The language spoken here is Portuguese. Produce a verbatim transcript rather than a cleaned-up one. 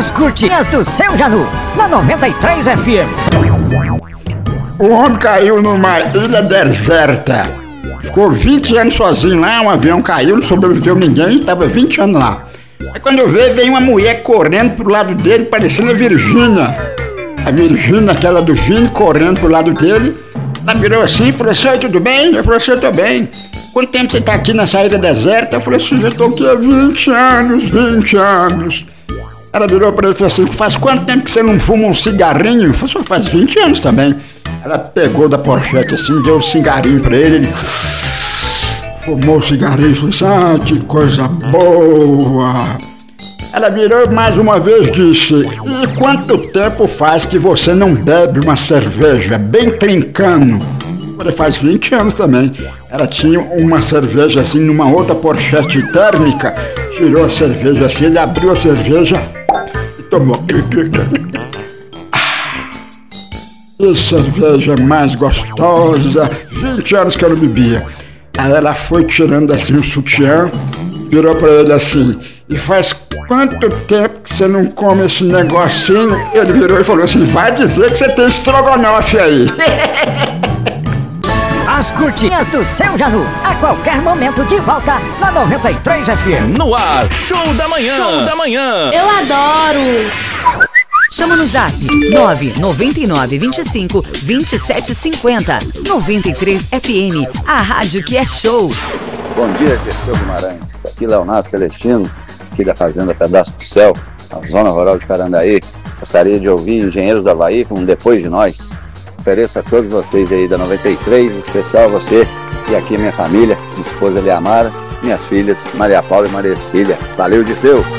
As curtinhas do seu Janu, na noventa e três F M. O homem caiu numa ilha deserta. Ficou vinte anos sozinho lá, um avião caiu, não sobreviveu ninguém, estava vinte anos lá. Aí quando eu vi, veio uma mulher correndo pro lado dele, parecendo a Virgínia. A Virgínia, aquela do Vini, correndo pro lado dele. Ela virou assim e falou assim: oi, tudo bem? Eu falei assim: eu tô bem. Quanto tempo você tá aqui nessa ilha deserta? Eu falei assim: eu tô aqui há vinte anos, vinte anos. Ela virou pra ele e falou assim: faz quanto tempo que você não fuma um cigarrinho? Eu falei assim: faz vinte anos também. Ela pegou da pochete assim, deu um cigarrinho pra ele, ele fumou o cigarrinho e falou assim: ah, que coisa boa. Ela virou mais uma vez e disse: e quanto tempo faz que você não bebe uma cerveja bem trincando? Ele faz vinte anos também. Ela tinha uma cerveja assim numa outra pochete térmica, tirou a cerveja assim, ele abriu a cerveja e tomou. Que cerveja mais gostosa, vinte anos que eu não bebia. Aí ela foi tirando assim o sutiã, virou pra ele assim: e faz quanto tempo que você não come esse negocinho? Ele virou e falou assim: vai dizer que você tem estrogonofe aí. As curtinhas do seu Janu, a qualquer momento de volta na noventa e três F M. No ar, show da manhã. Show da manhã. Eu adoro. Chama no zap nove nove nove, vinte e cinco, vinte e sete cinquenta. noventa e três F M, a rádio que é show. Bom dia, Dirceu Guimarães. Aqui Leonardo Celestino, aqui da Fazenda Pedaço do Céu, na zona rural de Carandaí. Gostaria de ouvir Engenheiros do Havaí com Depois de Nós. Ofereço a todos vocês aí da noventa e três, em especial a você e aqui a minha família, minha esposa Eliamara, minhas filhas Maria Paula e Maria Cecília. Valeu, Dirceu!